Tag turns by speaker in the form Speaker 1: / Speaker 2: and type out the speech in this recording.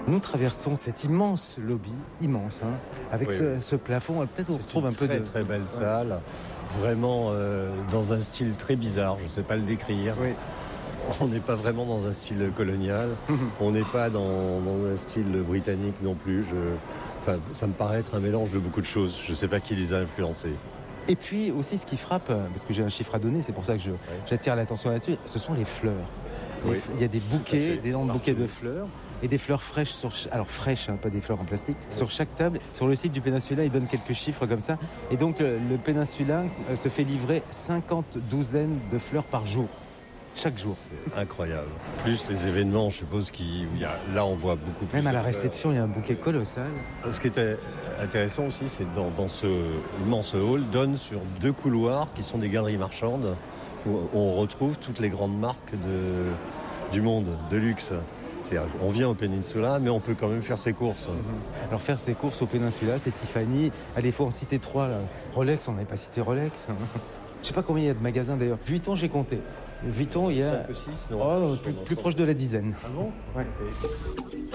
Speaker 1: Nous traversons cet immense lobby, immense, hein, avec
Speaker 2: Oui,
Speaker 1: ce plafond. Peut-être on retrouve un peu
Speaker 2: très,
Speaker 1: de...
Speaker 2: très belle salle, vraiment dans un style très bizarre, je ne sais pas le décrire.
Speaker 1: Oui.
Speaker 2: On n'est pas vraiment dans un style colonial, on n'est pas dans un style britannique non plus. Ça me paraît être un mélange de beaucoup de choses, je ne sais pas qui les a influencés.
Speaker 1: Et puis aussi ce qui frappe, parce que j'ai un chiffre à donner, c'est pour ça que j'attire l'attention là-dessus, ce sont les fleurs.
Speaker 2: Oui.
Speaker 1: Il y a des bouquets, d'énormes
Speaker 2: Partout.
Speaker 1: bouquets de fleurs et des fleurs fraîches alors fraîches, hein, pas des fleurs en plastique, sur chaque table. Sur le site du Péninsula, ils donnent quelques chiffres comme ça. Et donc le Péninsula se fait livrer 50 douzaines de fleurs par jour. Chaque jour.
Speaker 2: C'est incroyable. Plus les événements, je suppose, là on voit beaucoup plus.
Speaker 1: Même à la
Speaker 2: de fleurs.
Speaker 1: réception, il y a un bouquet colossal.
Speaker 2: Ce qui était intéressant aussi, c'est dans ce immense hall, donne sur 2 couloirs qui sont des galeries marchandes où on retrouve toutes les grandes marques du monde, de luxe. C'est-à-dire, on vient au Péninsula, mais on peut quand même faire ses courses.
Speaker 1: Alors faire ses courses au Péninsula, c'est Tiffany. Allez, il faut en citer 3 là. Rolex, on n'avait pas cité Rolex. Je sais pas combien il y a de magasins d'ailleurs. Vuitton, j'ai compté. Vuitton, il y a
Speaker 2: 5 ou 6, non,
Speaker 1: plus proche de la dizaine.
Speaker 2: Ah bon?
Speaker 1: Ouais.
Speaker 2: Okay.